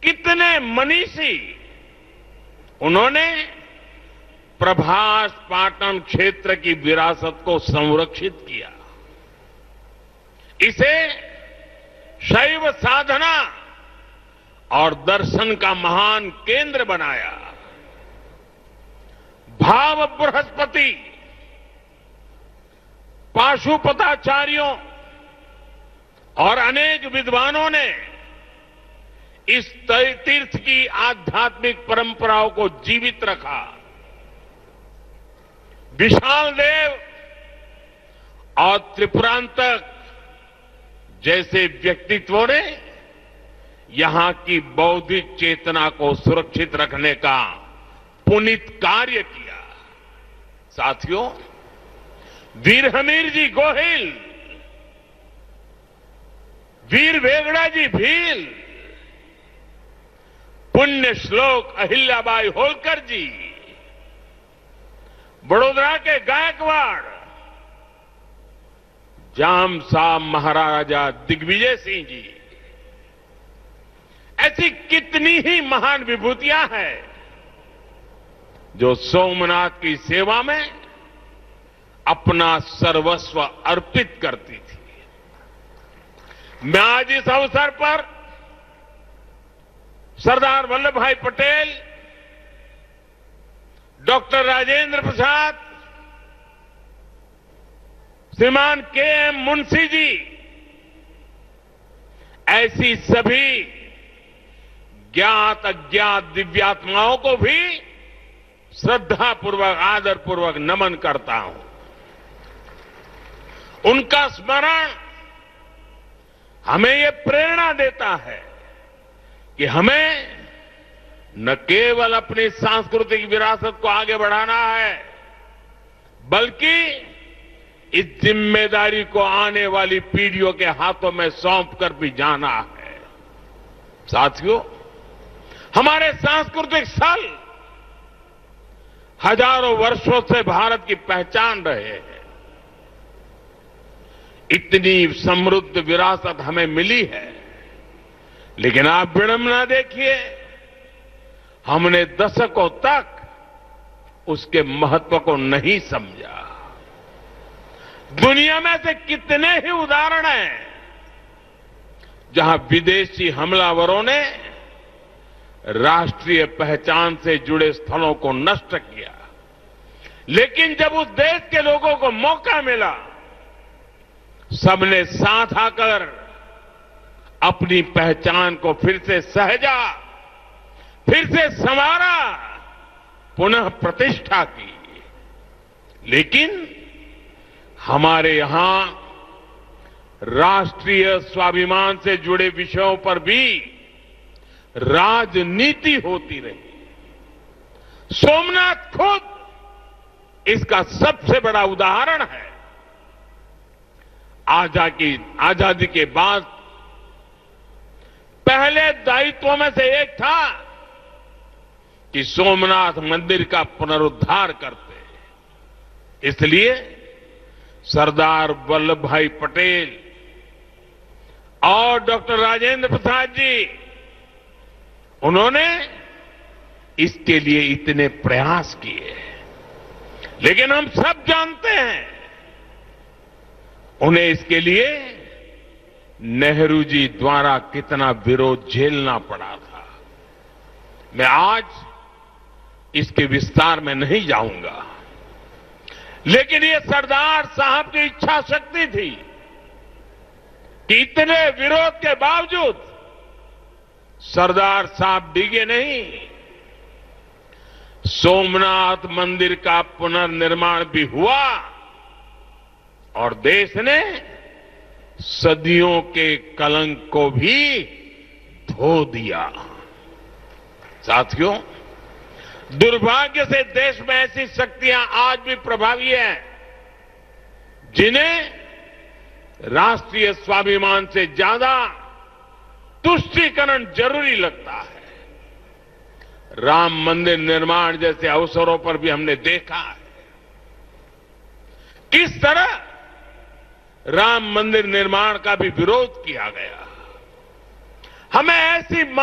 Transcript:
कितने मनीषी उन्होंने प्रभास पाटन क्षेत्र की विरासत को संरक्षित किया, इसे शैव साधना और दर्शन का महान केंद्र बनाया। भाव बृहस्पति, पाशुपताचार्यों और अनेक विद्वानों ने इस तीर्थ की आध्यात्मिक परंपराओं को जीवित रखा। विशाल देव और त्रिपुरांतक जैसे व्यक्तित्वों ने यहां की बौद्धिक चेतना को सुरक्षित रखने का पुनीत कार्य किया। साथियों, वीर हमीर जी गोहिल, वीर वेगड़ा जी भील, पुण्य श्लोक अहिल्याबाई होलकर जी, बड़ोदरा के गायकवाड़ जाम साहब महाराजा दिग्विजय सिंह जी, ऐसी कितनी ही महान विभूतियां हैं जो सोमनाथ की सेवा में अपना सर्वस्व अर्पित करती थी। मैं आज इस अवसर पर सरदार वल्लभ भाई पटेल, डॉक्टर राजेंद्र प्रसाद, श्रीमान के.एम. मुंशी जी, ऐसी सभी ज्ञात अज्ञात दिव्यात्माओं को भी श्रद्धापूर्वक, आदरपूर्वक नमन करता हूं। उनका स्मरण हमें ये प्रेरणा देता है कि हमें न केवल अपनी सांस्कृतिक विरासत को आगे बढ़ाना है, बल्कि इस जिम्मेदारी को आने वाली पीढ़ियों के हाथों में सौंप कर भी जाना है। साथियों, हमारे सांस्कृतिक स्थल हजारों वर्षों से भारत की पहचान रहे हैं। इतनी समृद्ध विरासत हमें मिली है, लेकिन आप विडंबना देखिए, हमने दशकों तक उसके महत्व को नहीं समझा। दुनिया में से कितने ही उदाहरण हैं जहां विदेशी हमलावरों ने राष्ट्रीय पहचान से जुड़े स्थलों को नष्ट किया, लेकिन जब उस देश के लोगों को मौका मिला, सबने साथ आकर अपनी पहचान को फिर से सहेजा, फिर से संवारा, पुनः प्रतिष्ठा की। लेकिन हमारे यहां राष्ट्रीय स्वाभिमान से जुड़े विषयों पर भी राजनीति होती रही। सोमनाथ खुद इसका सबसे बड़ा उदाहरण है। आजादी के बाद पहले दायित्वों में से एक था कि सोमनाथ मंदिर का पुनरुद्धार करते। इसलिए सरदार वल्लभ भाई पटेल और डॉक्टर राजेंद्र प्रसाद जी, उन्होंने इसके लिए इतने प्रयास किए। लेकिन हम सब जानते हैं, उन्हें इसके लिए नेहरू जी द्वारा कितना विरोध झेलना पड़ा था। मैं आज इसके विस्तार में नहीं जाऊंगा, लेकिन ये सरदार साहब की इच्छा शक्ति थी कि इतने विरोध के बावजूद सरदार साहब डिगे नहीं। सोमनाथ मंदिर का पुनर्निर्माण भी हुआ और देश ने सदियों के कलंक को भी धो दिया। साथियों, दुर्भाग्य से देश में ऐसी शक्तियां आज भी प्रभावी हैं जिन्हें राष्ट्रीय स्वाभिमान से ज्यादा तुष्टीकरण जरूरी लगता है। राम मंदिर निर्माण जैसे अवसरों पर भी हमने देखा है किस तरह राम मंदिर निर्माण का भी विरोध किया गया। हमें ऐसी